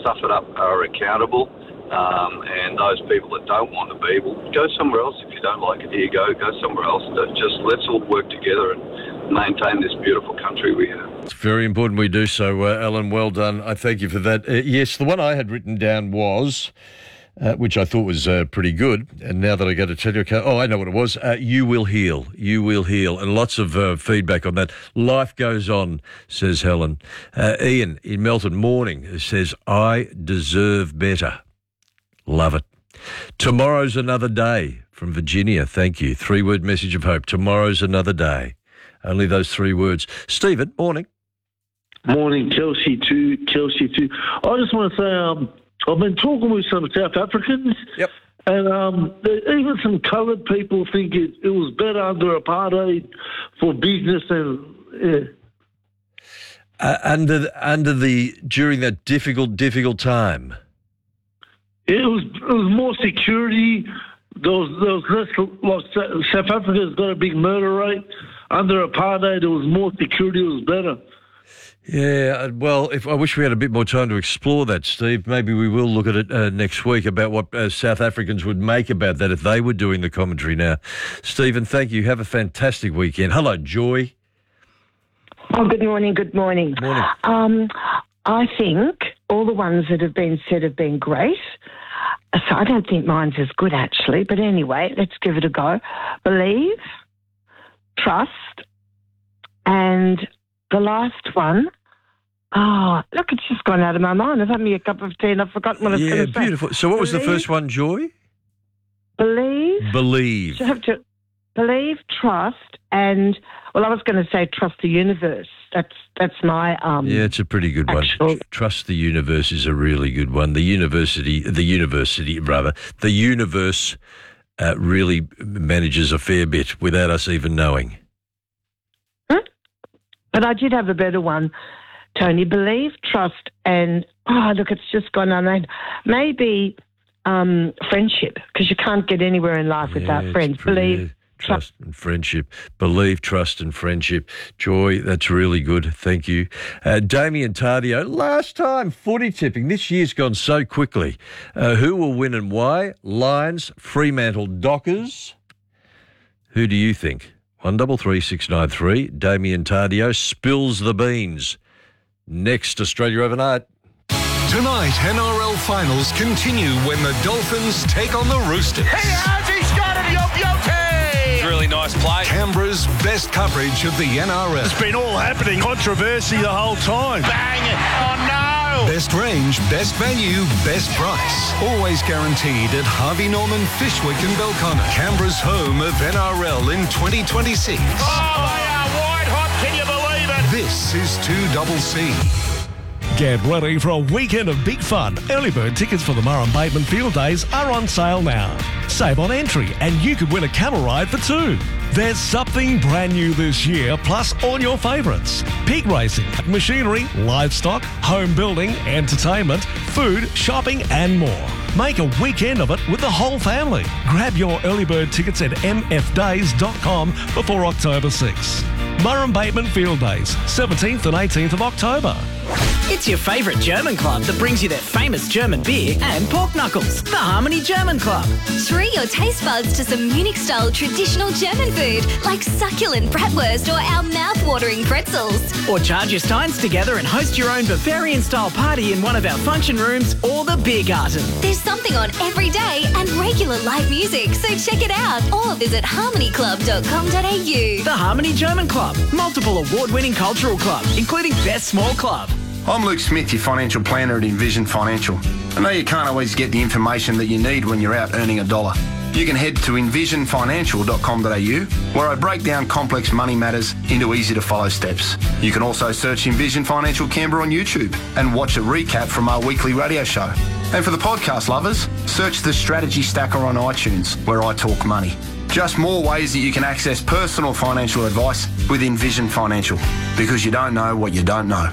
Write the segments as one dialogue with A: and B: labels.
A: stuff it up are accountable. And those people that don't want to be, well, go somewhere else. If you don't like it, here you go somewhere else. Just let's all work together and maintain this beautiful country we have.
B: It's very important we do so, Alan. Well done. I thank you for that. Yes, the one I had written down was, which I thought was pretty good, and now that I go to tell you, I know what it was. You will heal. You will heal. And lots of feedback on that. Life goes on, says Helen. Ian in Melton, morning, says, I deserve better. Love it. Tomorrow's another day from Virginia. Thank you. 3-word message of hope. Tomorrow's another day. Only those 3 words. Stephen, morning.
C: Morning, Kelsey too. I just want to say I've been talking with some South Africans.
B: Yep.
C: And even some coloured people think it was better under apartheid for business and
B: during that difficult time.
C: It was more security. There was less, like South Africa's got a big murder rate. Under apartheid, it was more security. It was better.
B: Yeah, well, I wish we had a bit more time to explore that, Steve. Maybe we will look at it next week about what South Africans would make about that if they were doing the commentary now. Stephen, thank you. Have a fantastic weekend. Hello, Joy.
D: Oh, good morning.
B: Morning.
D: I think all the ones that have been said have been great. So I don't think mine's as good, actually. But anyway, let's give it a go. Believe, trust, and the last one, look, it's just gone out of my mind. I've had me a cup of tea and I've forgotten what I was going to say.
B: Yeah, beautiful. So what was the first one, Joy?
D: Believe. You have to believe, trust, and, well, I was going to say trust the universe. That's my
B: yeah, it's a pretty good one. Trust the universe is a really good one. The universe really manages a fair bit without us even knowing.
D: But I did have a better one, Tony. Believe, trust, and, look, it's just gone on. Maybe friendship, because you can't get anywhere in life without friends. Believe,
B: trust and friendship. Believe, trust and friendship. Joy, that's really good. Thank you. Damien Tardio, last time footy tipping. This year's gone so quickly. Who will win and why? Lions, Fremantle, Dockers. Who do you think? 133693. Damien Tardio spills the beans. Next, Australia Overnight.
E: Tonight, NRL finals continue when the Dolphins take on the Roosters.
F: He has, he's got it, Yote! Really nice play.
E: Canberra's best coverage of the NRL.
F: It's been all happening, controversy the whole time. Bang! Oh no!
E: Best range, best value, best price. Always guaranteed at Harvey Norman, Fishwick and Belconnen. Canberra's home of NRL in 2026.
F: Oh, they are white hot, can you believe it?
E: This is 2CC.
G: Get ready for a weekend of big fun. Early bird tickets for the Murray Bateman Field Days are on sale now. Save on entry and you could win a camel ride for 2. There's something brand new this year, plus all your favourites. Pig racing, machinery, livestock, home building, entertainment, food, shopping and more. Make a weekend of it with the whole family. Grab your early bird tickets at mfdays.com before October 6. Murray Bateman Field Days, 17th and 18th of October.
H: It's your favourite German club that brings you their famous German beer and pork knuckles. The Harmony German Club.
I: Treat your taste buds to some Munich-style traditional German food like succulent bratwurst or our mouth-watering pretzels.
H: Or charge your steins together and host your own Bavarian-style party in one of our function rooms or the Biergarten.
I: There's something on every day and regular live music, so check it out or visit harmonyclub.com.au.
H: The Harmony German Club. Multiple award-winning cultural club, including Best Small Club.
J: I'm Luke Smith, your financial planner at Envision Financial. I know you can't always get the information that you need when you're out earning $1. You can head to envisionfinancial.com.au, where I break down complex money matters into easy-to-follow steps. You can also search Envision Financial Canberra on YouTube and watch a recap from our weekly radio show. And for the podcast lovers, search the Strategy Stacker on iTunes, where I talk money. Just more ways that you can access personal financial advice with Envision Financial, because you don't know what you don't know.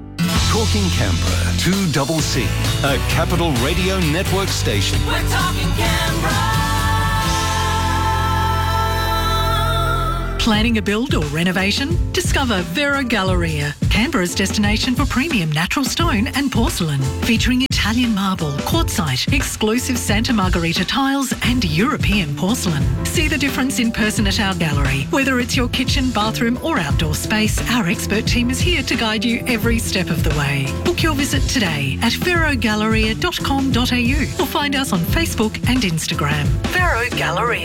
E: Talking Canberra, 2CC, a Capital Radio Network station.
F: We're talking Canberra.
K: Planning a build or renovation? Discover Vero Galleria, Canberra's destination for premium natural stone and porcelain, featuring Italian marble, quartzite, exclusive Santa Margherita tiles and European porcelain. See the difference in person at our gallery. Whether it's your kitchen, bathroom or outdoor space, our expert team is here to guide you every step of the way. Book your visit today at verogalleria.com.au or find us on Facebook and Instagram. Vero Galleria.